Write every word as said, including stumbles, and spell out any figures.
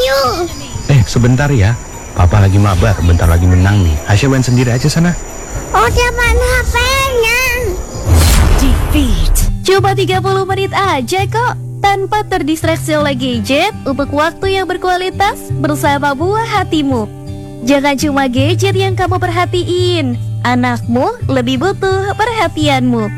Ayo. Eh, sebentar ya. Papa lagi mabar, bentar lagi menang nih. Aisyah main sendiri aja sana. Udah mana H P-nya? Defeat. Cuma tiga puluh menit aja kok, tanpa terdistraksi oleh gadget, untuk waktu yang berkualitas bersama buah hatimu. Jangan cuma gadget yang kamu perhatiin, anakmu lebih butuh perhatianmu.